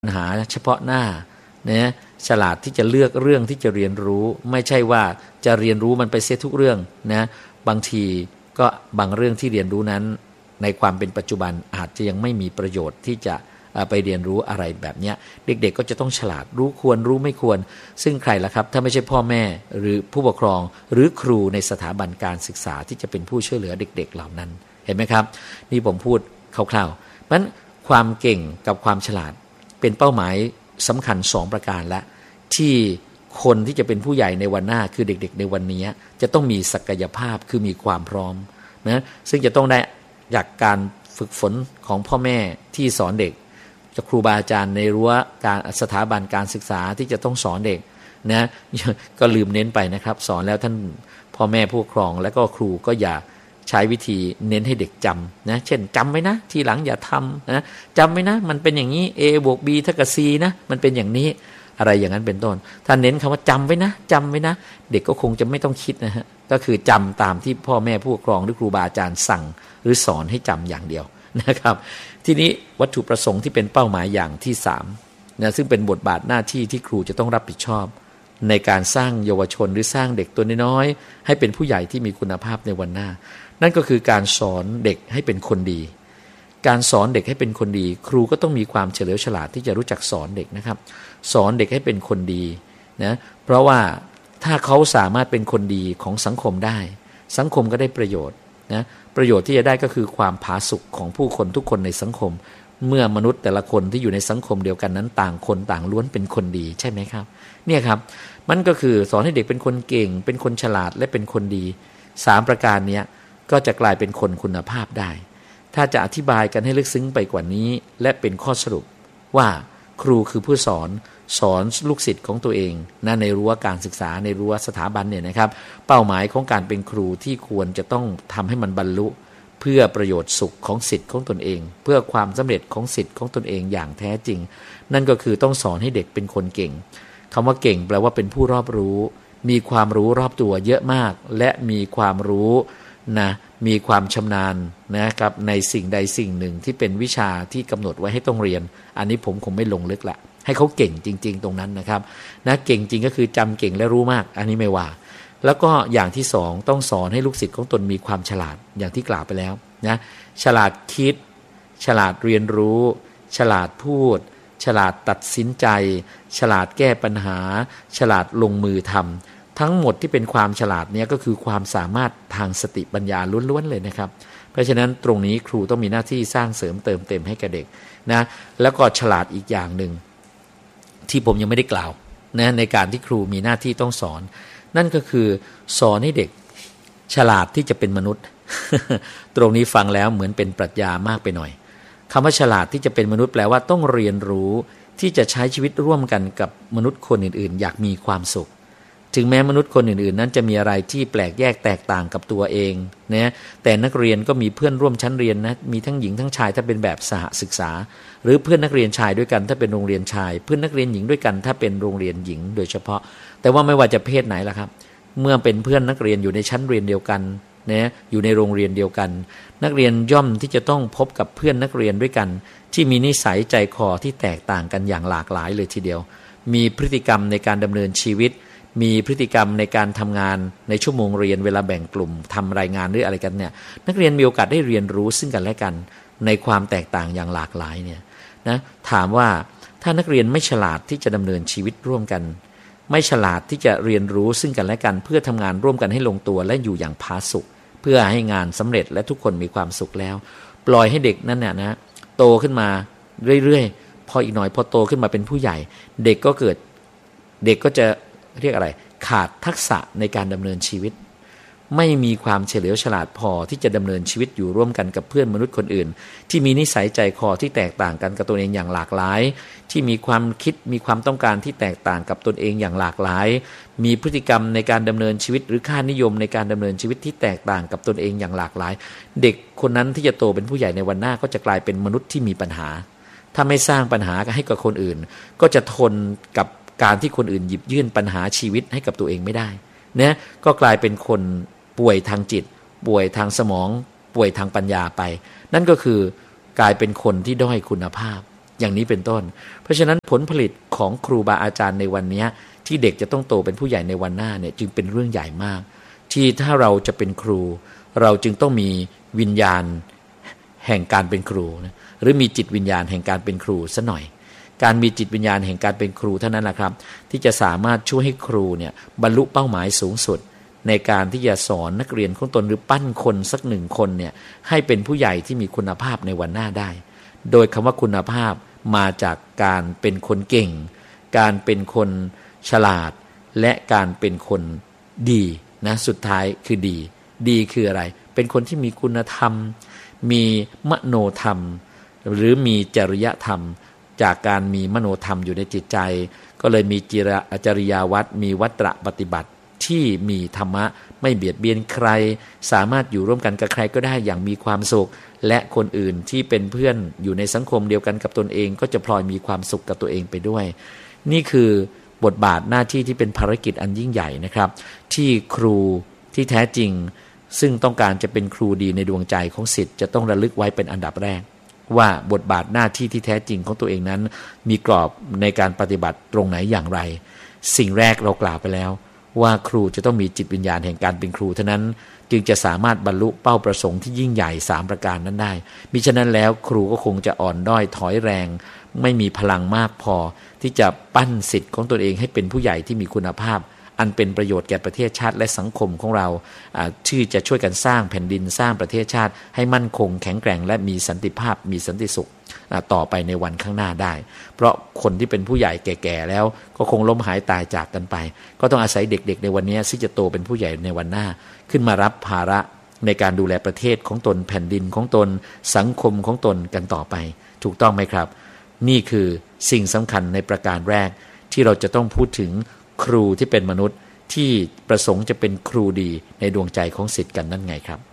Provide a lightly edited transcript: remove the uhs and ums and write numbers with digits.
ปัญหาเฉพาะหน้านะฉลาดที่จะเลือกเรื่องที่จะเรียนรู้ไม่ใช่ว่าจะเรียนรู้มันไปเสียทุกเรื่องนะบางทีก็บางเรื่องที่เรียนรู้นั้นในความเป็นปัจจุบันอาจจะยังไม่มีประโยชน์ที่จะไปเรียนรู้อะไรแบบนี้เด็กๆก็จะต้องฉลาดรู้ควรรู้ไม่ควรซึ่งใครล่ะครับถ้าไม่ใช่พ่อแม่หรือผู้ปกครองหรือครูในสถาบันการศึกษาที่จะเป็นผู้ช่วยเหลือเด็กๆเหล่านั้นเห็นไหมครับนี่ผมพูดคร่าวๆเพราะฉะนั้นความเก่งกับความฉลาดเป็นเป้าหมายสำคัญ2ประการและที่คนที่จะเป็นผู้ใหญ่ในวันหน้าคือเด็กๆในวันนี้จะต้องมีศักยภาพคือมีความพร้อมนะซึ่งจะต้องได้จากการฝึกฝนของพ่อแม่ที่สอนเด็กจากครูบาอาจารย์ในรั้วการสถาบันการศึกษาที่จะต้องสอนเด็กนะก็ลืมเน้นไปนะครับสอนแล้วท่านพ่อแม่ผู้ปกครองและก็ครูก็อย่าใช้วิธีเน้นให้เด็กจำนะเช่นจำไว้นะทีหลังอย่าทำนะจำไว้นะมันเป็นอย่างนี้ A บวก B เท่ากับ C นะมันเป็นอย่างนี้อะไรอย่างนั้นเป็นต้นถ้าเน้นคำว่าจำไว้นะจำไว้นะเด็กก็คงจะไม่ต้องคิดนะฮะก็คือจำตามที่พ่อแม่ผู้ปกครองหรือครูบาอาจารย์สั่งหรือสอนให้จำอย่างเดียวนะครับทีนี้วัตถุประสงค์ที่เป็นเป้าหมายอย่างที่3นะซึ่งเป็นบทบาทหน้าที่ที่ครูจะต้องรับผิดชอบในการสร้างเยาวชนหรือสร้างเด็กตัวน้อยๆให้เป็นผู้ใหญ่ที่มีคุณภาพในวันหน้านั่นก็คือการสอนเด็กให้เป็นคนดีการสอนเด็กให้เป็นคนดีครูก็ต้องมีความเฉลียวฉลาดที่จะรู้จักสอนเด็กนะครับสอนเด็กให้เป็นคนดีนะเพราะว่าถ้าเขาสามารถเป็นคนดีของสังคมได้สังคมก็ได้ประโยชน์นะประโยชน์ที่จะได้ก็คือความผาสุกของผู้คนทุกคนในสังคมเมื่อมนุษย์แต่ละคนที่อยู่ในสังคมเดียวกันนั้นต่างคนต่างล้วนเป็นคนดีใช่ไหมครับเนี่ยครับมันก็คือสอนให้เด็กเป็นคนเก่งเป็นคนฉลาดและเป็นคนดี3ประการนี้ก็จะกลายเป็นคนคุณภาพได้ถ้าจะอธิบายกันให้ลึกซึ้งไปกว่านี้และเป็นข้อสรุปว่าครูคือผู้สอนลูกศิษย์ของตัวเองนะในรั้วการศึกษาในรั้วสถาบันเนี่ยนะครับเป้าหมายของการเป็นครูที่ควรจะต้องทำให้มันบรรลุเพื่อประโยชน์สุขของศิษย์ของตนเองเพื่อความสำเร็จของศิษย์ของตนเองอย่างแท้จริงนั่นก็คือต้องสอนให้เด็กเป็นคนเก่งคำว่าเก่งแปลว่าเป็นผู้รอบรู้มีความรู้รอบตัวเยอะมากและมีความรู้นะมีความชำนาญนะครับในสิ่งใดสิ่งหนึ่งที่เป็นวิชาที่กำหนดไว้ให้ต้องเรียนอันนี้ผมคงไม่ลงลึกละให้เขาเก่งจริงๆตรงนั้นนะครับนะเก่งจริงก็คือจำเก่งและรู้มากอันนี้ไม่ว่าแล้วก็อย่างที่2ต้องสอนให้ลูกศิษย์ของตนมีความฉลาดอย่างที่กล่าวไปแล้วนะฉลาดคิดฉลาดเรียนรู้ฉลาดพูดฉลาดตัดสินใจฉลาดแก้ปัญหาฉลาดลงมือทำทั้งหมดที่เป็นความฉลาดเนี่ยก็คือความสามารถทางสติปัญญาล้วนๆเลยนะครับเพราะฉะนั้นตรงนี้ครูต้องมีหน้าที่สร้างเสริมเติมเต็มให้กับเด็กนะแล้วก็ฉลาดอีกอย่างหนึ่งที่ผมยังไม่ได้กล่าวนะในการที่ครูมีหน้าที่ต้องสอนนั่นก็คือสอนให้เด็กฉลาดที่จะเป็นมนุษย์ ตรงนี้ฟังแล้วเหมือนเป็นปรัชญามากไปหน่อยคำว่าฉลาดที่จะเป็นมนุษย์แปลว่าต้องเรียนรู้ที่จะใช้ชีวิตร่วมกันกับมนุษย์คนอื่นๆอยากมีความสุขถึงแม้มนุษย์คนอื่นๆนั้นจะมีอะไรที่แปลกแยกแตกต่างกับตัวเองนะแต่นักเรียนก็มีเพื่อนร่วมชั้นเรียนนะมีทั้งหญิงทั้งชายถ้าเป็นแบบสหศึกษาหรือเพื่อนนักเรียนชายด้วยกันถ้าเป็นโรงเรียนชายเพื่อนนักเรียนหญิงด้วยกันถ้าเป็นโรงเรียนหญิงโดยเฉพาะแต่ว่าไม่ว่าจะเพศไหนล่ะครับเมื่อเป็นเพื่อนนักเรียนอยู่ในชั้นเรียนเดียวกันนะอยู่ในโรงเรียนเดียวกันนักเรียนย่อมที่จะต้องพบกับเพื่อนนักเรียนด้วยกันที่มีนิสัยใจคอที่แตกต่างกันอย่างหลากหลายเลยทีเดียวมีพฤติกรรมในการดำเนินชีวิตมีพฤติกรรมในการทำงานในชั่วโมงเรียนเวลาแบ่งกลุ่มทำรายงานหรืออะไรกันเนี่ยนักเรียนมีโอกาสได้เรียนรู้ซึ่งกันและกันในความแตกต่างอย่างหลากหลายเนี่ยนะถามว่าถ้านักเรียนไม่ฉลาดที่จะดำเนินชีวิตร่วมกันไม่ฉลาดที่จะเรียนรู้ซึ่งกันและกันเพื่อทำงานร่วมกันให้ลงตัวและอยู่อย่างผาสุกเพื่อให้งานสำเร็จและทุกคนมีความสุขแล้วปล่อยให้เด็กนั้นเนี่ยนะโตขึ้นมาเรื่อยๆพออีกหน่อยพอโตขึ้นมาเป็นผู้ใหญ่เด็กก็จะเรียกอะไรขาดทักษะในการดำเนินชีวิตไม่มีความเฉลียวฉลาดพอที่จะดำเนินชีวิตอยู่ร่วมกันกับเพื่อนมนุษย์คนอื่นที่มีนิสัยใจคอที่แตกต่างกันกับตนเองอย่างหลากหลายที่มีความคิดมีความต้องการที่แตกต่างกับตนเองอย่างหลากหลายมีพฤติกรรมในการดำเนินชีวิตหรือค่านิยมในการดำเนินชีวิตที่แตกต่างกับตนเองอย่างหลากหลายเด็กคนนั้นที่จะโตเป็นผู้ใหญ่ในวันหน้าก็จะกลายเป็นมนุษย์ที่มีปัญหาถ้าไม่สร้างปัญหาให้กับคนอื่นก็จะทนกับการที่คนอื่นหยิบยื่นปัญหาชีวิตให้กับตัวเองไม่ได้นะก็กลายเป็นคนป่วยทางจิตป่วยทางสมองป่วยทางปัญญาไปนั่นก็คือกลายเป็นคนที่ด้อยคุณภาพอย่างนี้เป็นต้นเพราะฉะนั้นผลผลิตของครูบาอาจารย์ในวันนี้ที่เด็กจะต้องโตเป็นผู้ใหญ่ในวันหน้าเนี่ยจึงเป็นเรื่องใหญ่มากที่ถ้าเราจะเป็นครูเราจึงต้องมีวิญญาณแห่งการเป็นครูนะหรือมีจิตวิญญาณแห่งการเป็นครูซะหน่อยการมีจิตวิญญาณแห่งการเป็นครูเท่านั้นแหละครับที่จะสามารถช่วยให้ครูเนี่ยบรรลุเป้าหมายสูงสุดในการที่จะสอนนักเรียนของตนหรือปั้นคนสักหนึ่งคนเนี่ยให้เป็นผู้ใหญ่ที่มีคุณภาพในวันหน้าได้โดยคำว่าคุณภาพมาจากการเป็นคนเก่งการเป็นคนฉลาดและการเป็นคนดีนะสุดท้ายคือดีคืออะไรเป็นคนที่มีคุณธรรมมีมโนธรรมหรือมีจริยธรรมจากการมีมโนธรรมอยู่ในจิตใจก็เลยมีจริยาวัดมีวัตรปฏิบัติที่มีธรรมะไม่เบียดเบียนใครสามารถอยู่ร่วมกันกับใครก็ได้อย่างมีความสุขและคนอื่นที่เป็นเพื่อนอยู่ในสังคมเดียวกันกับตนเองก็จะพลอยมีความสุขกับตัวเองไปด้วยนี่คือบทบาทหน้าที่ที่เป็นภารกิจอันยิ่งใหญ่นะครับที่ครูที่แท้จริงซึ่งต้องการจะเป็นครูดีในดวงใจของศิษย์จะต้องระลึกไว้เป็นอันดับแรกว่าบทบาทหน้าที่ที่แท้จริงของตัวเองนั้นมีกรอบในการปฏิบัติตรงไหนอย่างไรสิ่งแรกเรากล่าวไปแล้วว่าครูจะต้องมีจิตวิญญาณแห่งการเป็นครูเท่านั้นจึงจะสามารถบรรลุเป้าประสงค์ที่ยิ่งใหญ่3ประการนั้นได้มิฉะนั้นแล้วครูก็คงจะอ่อนด้อยถอยแรงไม่มีพลังมากพอที่จะปั้นศิษย์ของตนเองให้เป็นผู้ใหญ่ที่มีคุณภาพอันเป็นประโยชน์แก่ประเทศชาติและสังคมของเราที่จะช่วยกันสร้างแผ่นดินสร้างประเทศชาติให้มั่นคงแข็งแกร่งและมีสันติภาพมีสันติสุขต่อไปในวันข้างหน้าได้เพราะคนที่เป็นผู้ใหญ่แก่ๆแล้วก็คงล้มหายตายจากกันไปก็ต้องอาศัยเด็กๆในวันนี้ที่จะโตเป็นผู้ใหญ่ในวันหน้าขึ้นมารับภาระในการดูแลประเทศของตนแผ่นดินของตนสังคมของตนกันต่อไปถูกต้องไหมครับนี่คือสิ่งสำคัญในประการแรกที่เราจะต้องพูดถึงครูที่เป็นมนุษย์ที่ประสงค์จะเป็นครูดีในดวงใจของศิษย์กันนั่นไงครับ